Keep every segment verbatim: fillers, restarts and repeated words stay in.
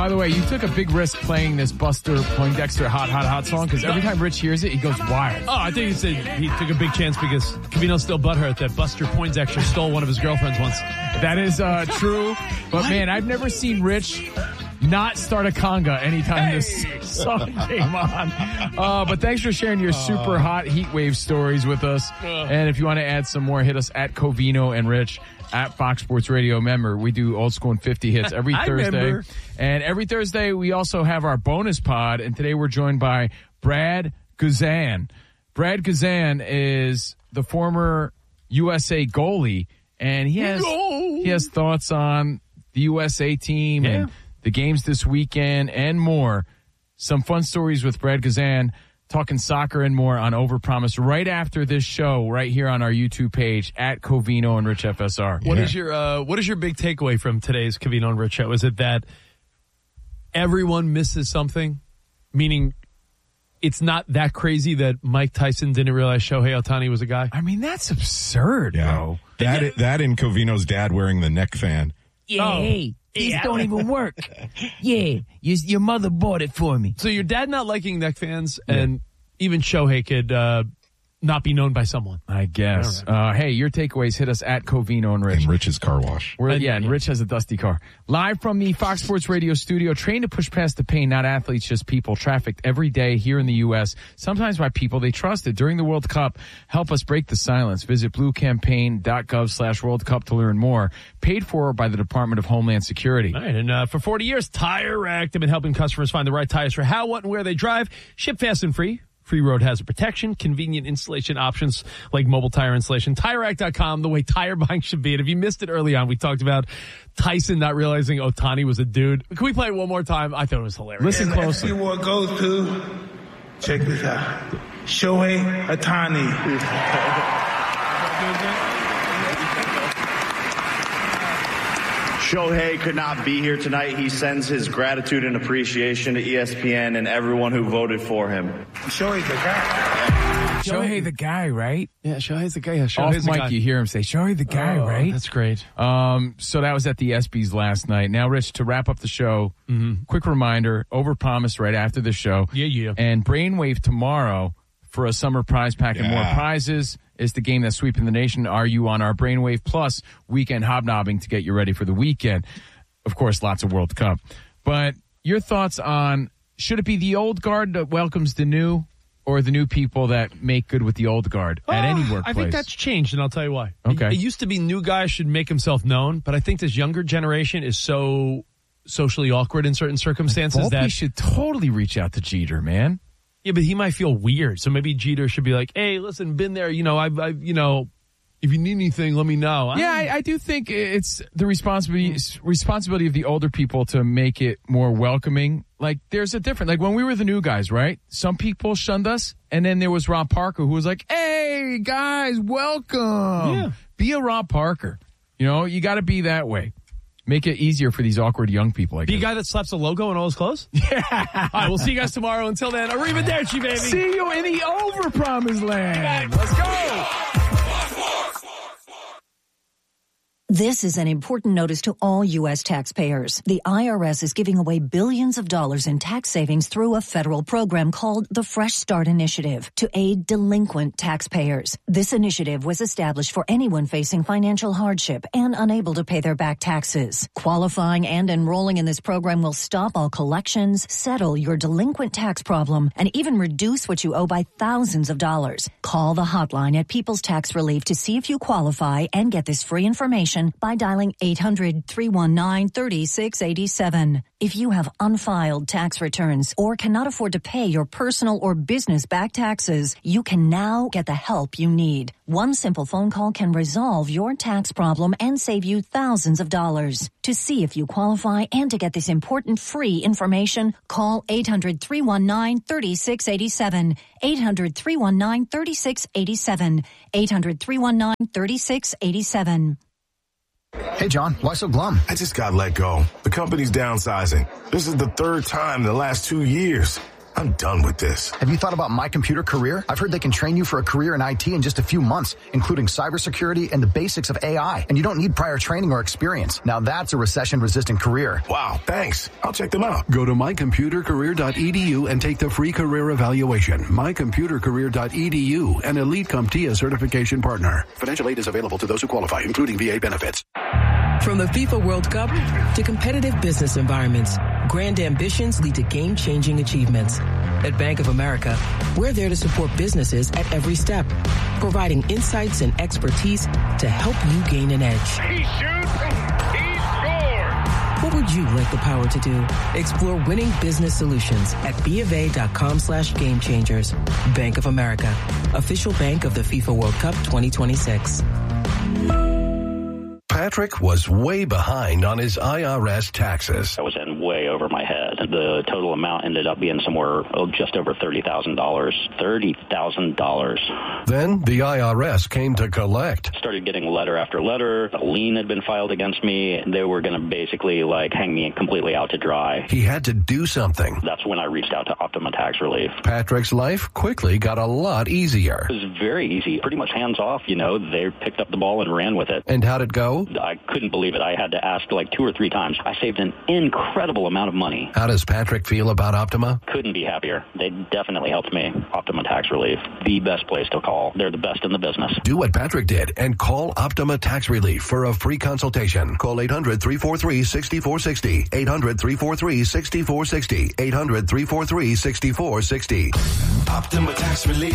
By the way, you took a big risk playing this Buster Poindexter Hot, Hot, Hot song because every time Rich hears it, he goes wild. Oh, I think he said he took a big chance because Covino's still butthurt that Buster Poindexter stole one of his girlfriends once. That is uh, true. But, man, I've never seen Rich not start a conga anytime hey. this song came on. Uh, but thanks for sharing your super hot heat wave stories with us. And if you want to add some more, hit us at Covino and Rich at Fox Sports Radio. Remember, we do old school and fifty hits every Thursday. Remember. And every Thursday, we also have our bonus pod. And today we're joined by Brad Guzan. Brad Guzan is the former U S A goalie. And he has, no. he has thoughts on the U S A team yeah. and the games this weekend and more. Some fun stories with Brad Guzan, talking soccer and more on Overpromise right after this show, right here on our YouTube page at Covino and Rich F S R. What yeah. is your uh, what is your big takeaway from today's Covino and Rich show? Is it that everyone misses something? Meaning it's not that crazy that Mike Tyson didn't realize Shohei Ohtani was a guy? I mean, that's absurd, yeah. bro. That, yeah. that and Covino's dad wearing the neck fan. Yeah, oh. hey, these yeah. don't even work. Yeah, your, your mother bought it for me. So your dad not liking neck fans, yeah. and even Shohei could uh, not be known by someone. I guess. Right. Uh, hey, your takeaways, hit us at Covino and Rich. And Rich's car wash. We're, yeah, and Rich has a dusty car. Live from the Fox Sports Radio studio, trained to push past the pain, not athletes, just people. Trafficked every day here in the U S, sometimes by people they trusted. During the World Cup, help us break the silence. Visit bluecampaign.gov slash World Cup to learn more. Paid for by the Department of Homeland Security. All right, and uh, for forty years, Tire Rack have been helping customers find the right tires for how, what, and where they drive. Ship fast and free. Free road hazard protection, convenient installation options like mobile tire installation. Tire Rack dot com, the way tire buying should be. And if you missed it early on, we talked about Tyson not realizing Ohtani was a dude. Can we play it one more time? I thought it was hilarious. Listen and closely. The award goes to, check this out, Shohei Ohtani. Shohei could not be here tonight. He sends his gratitude and appreciation to E S P N and everyone who voted for him. Shohei's the guy. Shohei the guy, right? Yeah, Shohei's the guy. Yeah, Off Shohei's the mic, guy. you hear him say, Shohei the guy, oh, right? That's great. Um, so that was at the ESPYs last night. Now, Rich, to wrap up the show, mm-hmm. quick reminder, Overpromise right after the show. Yeah, yeah. And Brainwave tomorrow for a summer prize pack and Yeah. more prizes. Is the game that's sweeping the nation. Are you on our Brainwave Plus weekend hobnobbing to get you ready for the weekend? Of course, lots of World Cup. But your thoughts on, should it be the old guard that welcomes the new, or the new people that make good with the old guard at uh, any workplace? I think that's changed, and I'll tell you why. Okay. It, it used to be new guy should make himself known, but I think this younger generation is so socially awkward in certain circumstances Volpe that should totally reach out to Jeter, man. Yeah, but he might feel weird. So maybe Jeter should be like, hey, listen, been there, you know, I've, I've you know, if you need anything, let me know. I yeah, I, I do think it's the responsibility responsibility of the older people to make it more welcoming. Like, there's a difference. Like, when we were the new guys, right? Some people shunned us, and then there was Rob Parker, who was like, hey, guys, welcome. Yeah. Be a Rob Parker. You know, you got to be that way. Make it easier for these awkward young people. I Be a guess. guy that slaps a logo on all his clothes? Yeah. All right, we'll see you guys tomorrow. Until then, arrivederci, baby. See you in the Overpromise land. Let's go. This is an important notice to all U S taxpayers. The I R S is giving away billions of dollars in tax savings through a federal program called the Fresh Start Initiative to aid delinquent taxpayers. This initiative was established for anyone facing financial hardship and unable to pay their back taxes. Qualifying and enrolling in this program will stop all collections, settle your delinquent tax problem, and even reduce what you owe by thousands of dollars. Call the hotline at People's Tax Relief to see if you qualify and get this free information by dialing eight hundred, three one nine, three six eight seven. If you have unfiled tax returns or cannot afford to pay your personal or business back taxes, you can now get the help you need. One simple phone call can resolve your tax problem and save you thousands of dollars. To see if you qualify and to get this important free information, call eight hundred, three one nine, three six eight seven. eight hundred, three one nine, three six eight seven. eight hundred, three one nine, three six eight seven. Hey, John, why so glum? I just got let go. The company's downsizing. This is the third time in the last two years. I'm done with this. Have you thought about My Computer Career? I've heard they can train you for a career in I T in just a few months, including cybersecurity and the basics of A I. And you don't need prior training or experience. Now that's a recession-resistant career. Wow, thanks. I'll check them out. Go to my computer career dot e d u and take the free career evaluation. my computer career dot e d u, an Elite CompTIA certification partner. Financial aid is available to those who qualify, including V A benefits. From the FIFA World Cup to competitive business environments, grand ambitions lead to game-changing achievements. At Bank of America, we're there to support businesses at every step, providing insights and expertise to help you gain an edge. He shoots, he scores! What would you like the power to do? Explore winning business solutions at BofA.com slash game changers. Bank of America, official bank of the FIFA World Cup twenty twenty-six. Patrick was way behind on his I R S taxes. I was in way over my head. The total amount ended up being somewhere oh, just over thirty thousand dollars. thirty thousand dollars. Then the I R S came to collect. Started getting letter after letter. A lien had been filed against me. They were going to basically like hang me completely out to dry. He had to do something. That's when I reached out to Optima Tax Relief. Patrick's life quickly got a lot easier. It was very easy. Pretty much hands off, you know. They picked up the ball and ran with it. And how'd it go? I couldn't believe it. I had to ask like two or three times. I saved an incredible amount of money. How does Patrick feel about Optima? Couldn't be happier. They definitely helped me. Optima Tax Relief, the best place to call. They're the best in the business. Do what Patrick did and call Optima Tax Relief for a free consultation. Call eight hundred, three four three, six four six zero. eight hundred, three four three, six four six zero. eight hundred, three four three, six four six zero. Optima Tax Relief.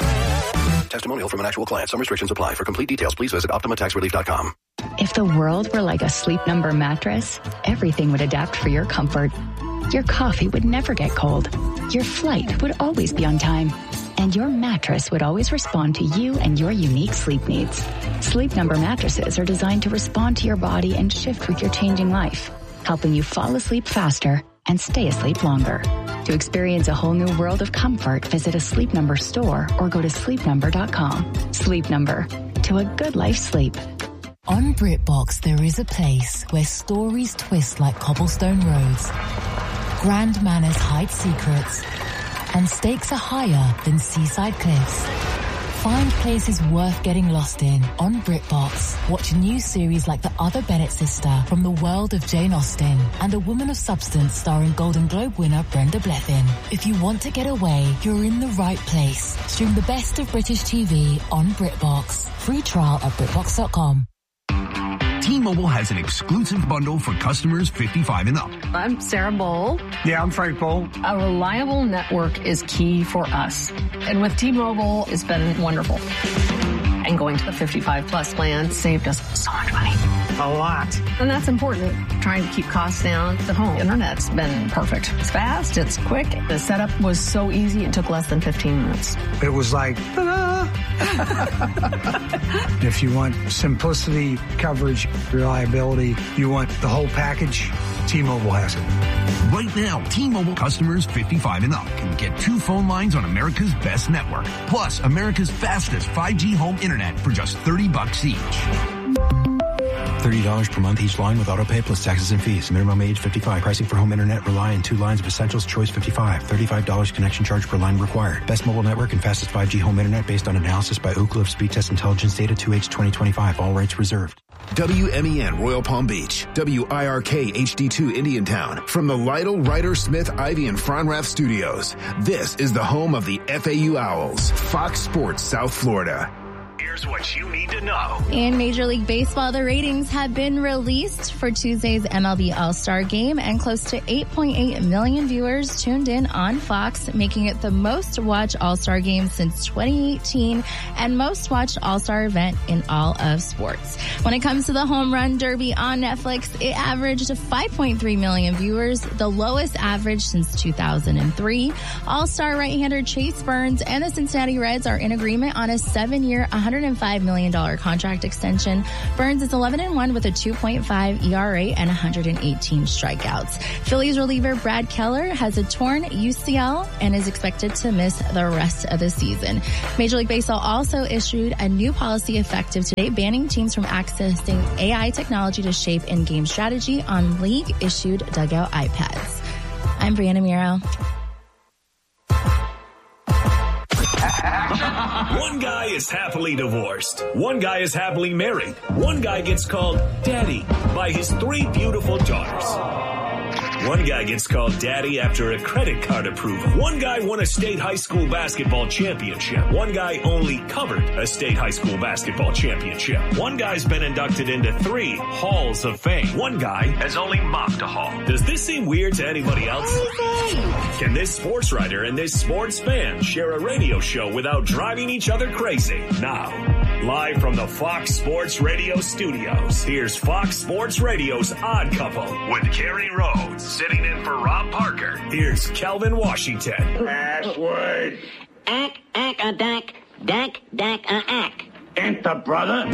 Testimonial from an actual client. Some restrictions apply. For complete details, please visit optima tax relief dot com. If the world were like a Sleep Number mattress, everything would adapt for your comfort. Your coffee would never get cold. Your flight would always be on time. And your mattress would always respond to you and your unique sleep needs. Sleep Number mattresses are designed to respond to your body and shift with your changing life, helping you fall asleep faster and stay asleep longer. To experience a whole new world of comfort, visit a Sleep Number store or go to sleep number dot com. Sleep Number. To a good life sleep. On BritBox, there is a place where stories twist like cobblestone roads. Grand manners hide secrets, and stakes are higher than seaside cliffs. Find places worth getting lost in on BritBox. Watch new series like The Other Bennett Sister from the world of Jane Austen and A Woman of Substance starring Golden Globe winner Brenda Blethyn. If you want to get away, you're in the right place. Stream the best of British T V on BritBox. Free trial at BritBox dot com. T-Mobile has an exclusive bundle for customers fifty-five and up. I'm Sarah Bowl. Yeah, I'm Frank Bowl. A reliable network is key for us. And with T-Mobile, it's been wonderful. And going to the fifty-five plus plan saved us so much money. A lot. And that's important. Trying to keep costs down. The home internet's been perfect. It's fast. It's quick. The setup was so easy. It took less than fifteen minutes. It was like, ta-da! If you want simplicity, coverage, reliability, you want the whole package, T-Mobile has it. Right now, T-Mobile customers fifty-five and up can get two phone lines on America's best network, plus America's fastest five G home internet for just thirty bucks each. thirty dollars per month each line with autopay plus taxes and fees. Minimum age fifty-five. Pricing for home internet rely on two lines of Essentials Choice fifty-five. thirty-five dollars connection charge per line required. Best mobile network and fastest five G home internet based on analysis by Ookla of Speed Test Intelligence data two H twenty twenty-five. All rights reserved. W M E N Royal Palm Beach. W I R K H D two Indiantown. From the Lytle, Ryder, Smith, Ivy, and Fronrath studios. This is the home of the F A U Owls. Fox Sports South Florida. Here's what you need to know. In Major League Baseball, the ratings have been released for Tuesday's M L B All-Star Game, and close to eight point eight million viewers tuned in on Fox, making it the most watched All-Star Game since twenty eighteen and most watched All-Star event in all of sports. When it comes to the Home Run Derby on Netflix, it averaged five point three million viewers, the lowest average since two thousand three. All-Star right-hander Chase Burns and the Cincinnati Reds are in agreement on a seven-year, one hundred five million dollars contract extension. Burns is eleven and one with a two point five E R A and one hundred eighteen strikeouts. Phillies reliever Brad Keller has a torn U C L and is expected to miss the rest of the season. Major League Baseball also issued a new policy effective today, banning teams from accessing A I technology to shape in-game strategy on league-issued dugout iPads. I'm Brianna Miro. One guy is happily divorced. One guy is happily married. One guy gets called daddy by his three beautiful daughters. One guy gets called daddy after a credit card approval. One guy won a state high school basketball championship. One guy only covered a state high school basketball championship. One guy's been inducted into three halls of fame. One guy has only mocked a hall. Does this seem weird to anybody else? Can this sports writer and this sports fan share a radio show without driving each other crazy? Now, live from the Fox Sports Radio studios, here's Fox Sports Radio's Odd Couple with Kerry Rhodes sitting in for Rob Parker. Here's Kelvin Washington. Password. Ack, ack, a dack, dack, dack, a ack. Enter, brother.